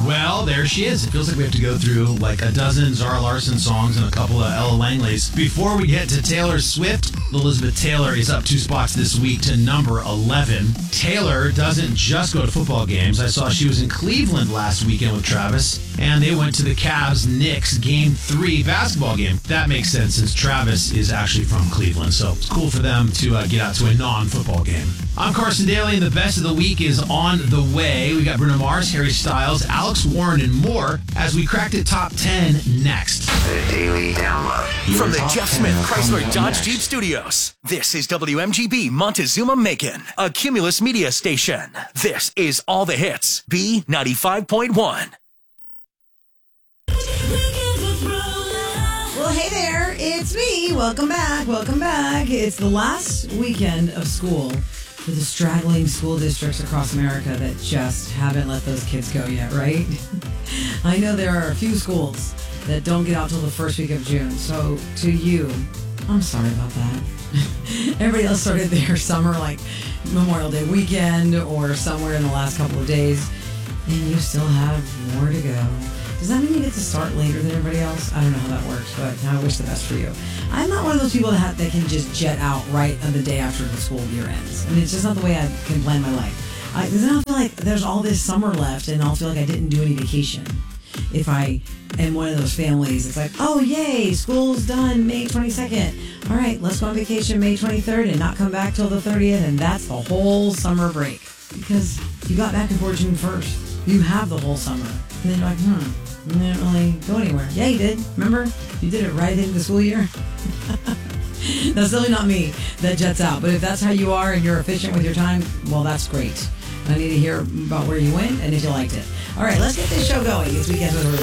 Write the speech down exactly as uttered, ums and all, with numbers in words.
Well, there she is. It feels like we have to go through like a dozen Zara Larsson songs and a couple of Ella Langleys before we get to Taylor Swift. Elizabeth Taylor is up two spots this week to number eleven. Taylor doesn't just go to football games. I saw she was in Cleveland last weekend with Travis, and they went to the Cavs-Knicks Game three basketball game. That makes sense since Travis is actually from Cleveland, so it's cool for them to uh, get out to a non-football game. I'm Carson Daly, and the best of the week is on the way. We got Bruno Mars, Harry Styles, Alex Warren, and more as we cracked it top ten next. The Daily Download. From the Jeff Smith Chrysler Dodge Jeep Studios, this is W M G B Montezuma-Macon, a Cumulus media station. This is All the Hits, B ninety-five point one. Well, hey there, it's me. Welcome back, welcome back. It's the last weekend of school for the straggling school districts across America that just haven't let those kids go yet, right? I know there are a few schools that don't get out till the first week of June. So to you, I'm sorry about that. Everybody else started their summer like Memorial Day weekend or somewhere in the last couple of days, and you still have more to go. Does that mean you get to start later than everybody else? I don't know how that works, but I wish the best for you. I'm not one of those people that, have, that can just jet out right on the day after the school year ends. I mean, it's just not the way I can plan my life. I, because then I'll feel like there's all this summer left, and I'll feel like I didn't do any vacation. If I am one of those families, it's like, oh, yay, school's done May twenty-second. All right, let's go on vacation May twenty-third and not come back till the thirtieth, and that's the whole summer break. Because you got back before June first. You have the whole summer. And then you're like, hmm. You didn't really go anywhere. Yeah, you did. Remember? You did it right into the school year. That's really not me that jets out. But if that's how you are and you're efficient with your time, well, that's great. I need to hear about where you went and if you liked it. All right, let's get this show going. It's Weekends with